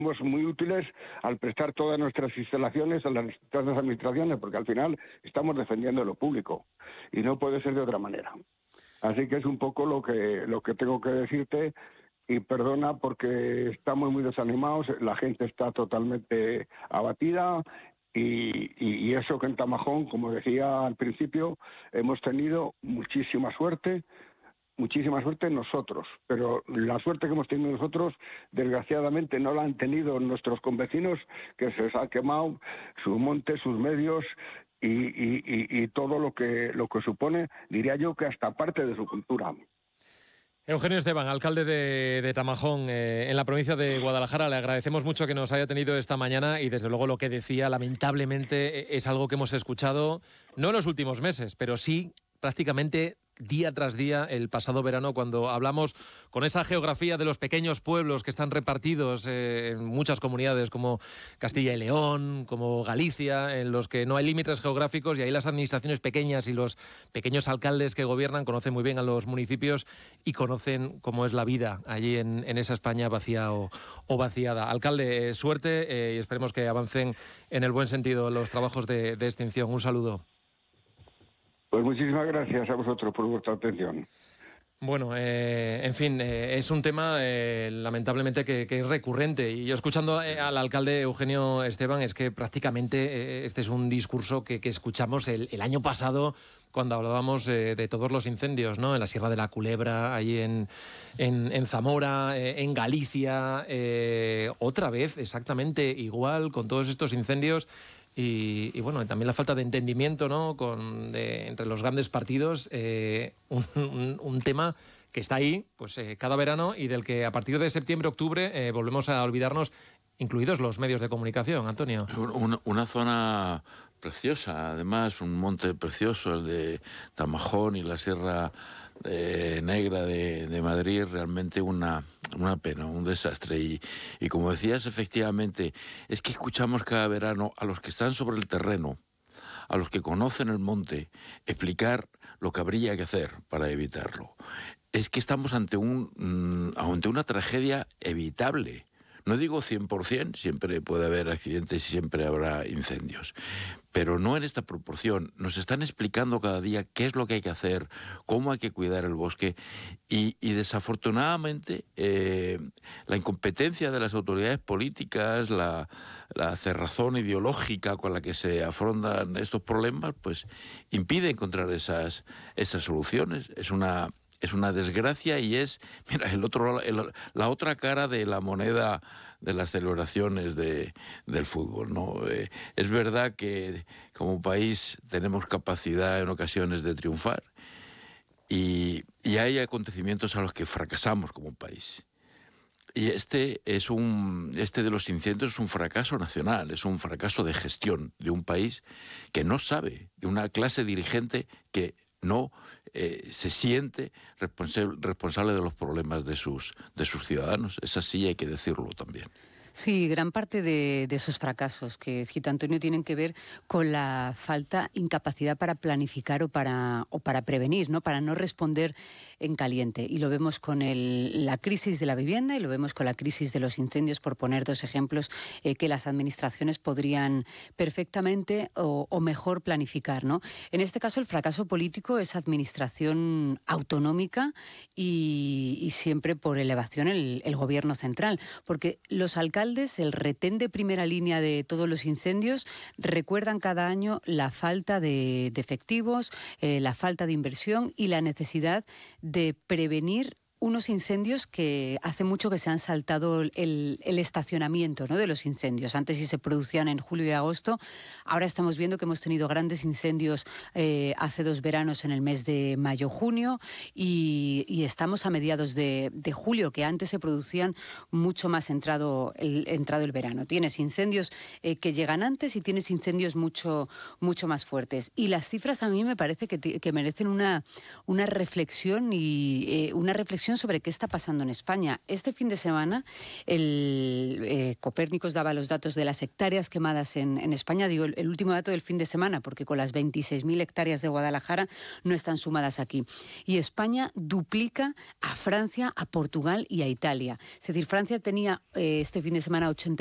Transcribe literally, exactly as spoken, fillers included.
somos muy útiles al prestar todas nuestras instalaciones a las distintas administraciones, porque al final estamos defendiendo lo público y no puede ser de otra manera. Así que es un poco lo que lo que tengo que decirte, y perdona porque estamos muy desanimados, la gente está totalmente abatida y, y, y eso que en Tamajón, como decía al principio, hemos tenido muchísima suerte. Muchísima suerte nosotros, pero la suerte que hemos tenido nosotros, desgraciadamente, no la han tenido nuestros convecinos, que se les ha quemado sus montes, sus medios y, y, y, y todo lo que, lo que supone, diría yo, que hasta parte de su cultura. Eugenio Esteban, alcalde de, de Tamajón, eh, en la provincia de Guadalajara, le agradecemos mucho que nos haya tenido esta mañana y desde luego lo que decía, lamentablemente, es algo que hemos escuchado, no en los últimos meses, pero sí prácticamente día tras día el pasado verano, cuando hablamos con esa geografía de los pequeños pueblos que están repartidos eh, en muchas comunidades como Castilla y León, como Galicia, en los que no hay límites geográficos y ahí las administraciones pequeñas y los pequeños alcaldes que gobiernan conocen muy bien a los municipios y conocen cómo es la vida allí en, en esa España vacía o, o vaciada. Alcalde, eh, suerte eh, y esperemos que avancen en el buen sentido los trabajos de, de extinción. Un saludo. Pues muchísimas gracias a vosotros por vuestra atención. Bueno, eh, en fin, eh, es un tema eh, lamentablemente que, que es recurrente. Y yo escuchando eh, al alcalde Eugenio Esteban, es que prácticamente eh, este es un discurso que, que escuchamos el, el año pasado cuando hablábamos eh, de todos los incendios, ¿no? En la Sierra de la Culebra, allí en, en, en Zamora, eh, en Galicia, eh, otra vez exactamente igual con todos estos incendios. Y, y bueno, también la falta de entendimiento, ¿no? Con, de, entre los grandes partidos, eh, un, un, un tema que está ahí pues eh, cada verano y del que a partir de septiembre, octubre eh, volvemos a olvidarnos, incluidos los medios de comunicación. Antonio. Una, una zona preciosa, además, un monte precioso, el de Tamajón y la Sierra eh, Negra de, de Madrid, realmente una... una pena, un desastre. Y, y como decías, efectivamente, es que escuchamos cada verano a los que están sobre el terreno, a los que conocen el monte, explicar lo que habría que hacer para evitarlo. Es que estamos ante, un, ante una tragedia evitable. No digo cien por ciento, siempre puede haber accidentes y siempre habrá incendios, pero no en esta proporción. Nos están explicando cada día qué es lo que hay que hacer, cómo hay que cuidar el bosque y, y desafortunadamente eh, la incompetencia de las autoridades políticas, la, la cerrazón ideológica con la que se afrontan estos problemas, pues impide encontrar esas, esas soluciones. Es una... Es una desgracia y es, mira, el otro, el, la otra cara de la moneda de las celebraciones de, del fútbol, ¿no? Eh, es verdad que como país tenemos capacidad en ocasiones de triunfar y, y hay acontecimientos a los que fracasamos como país. Y este es un, este de los incendios es un fracaso nacional, es un fracaso de gestión de un país que no sabe, de una clase dirigente que no eh, se siente responsable, responsable de los problemas de sus, de sus ciudadanos. Es así, hay que decirlo también. Sí, gran parte de, de esos fracasos que cita Antonio tienen que ver con la falta, incapacidad para planificar o para, o para prevenir, ¿no? Para no responder en caliente. Y lo vemos con el, la crisis de la vivienda y lo vemos con la crisis de los incendios, por poner dos ejemplos eh, que las administraciones podrían perfectamente o, o mejor planificar, ¿no? En este caso, el fracaso político es administración autonómica y, y siempre por elevación el, el gobierno central, porque los alcaldes el retén de primera línea de todos los incendios recuerdan cada año la falta de, de efectivos, eh, la falta de inversión y la necesidad de prevenir unos incendios que hace mucho que se han saltado el, el estacionamiento, ¿no?, de los incendios. Antes sí se producían en julio y agosto, ahora estamos viendo que hemos tenido grandes incendios eh, hace dos veranos en el mes de mayo-junio y, y estamos a mediados de, de julio, que antes se producían mucho más entrado el, entrado el verano. Tienes incendios eh, que llegan antes y tienes incendios mucho, mucho más fuertes. Y las cifras a mí me parece que, que merecen una, una reflexión y eh, una reflexión reflexión sobre qué está pasando en España. Este fin de semana, el eh, Copérnicos daba los datos de las hectáreas quemadas en, en España. Digo, el, el último dato del fin de semana, porque con las veintiséis mil hectáreas de Guadalajara no están sumadas aquí. Y España duplica a Francia, a Portugal y a Italia. Es decir, Francia tenía eh, este fin de semana ochenta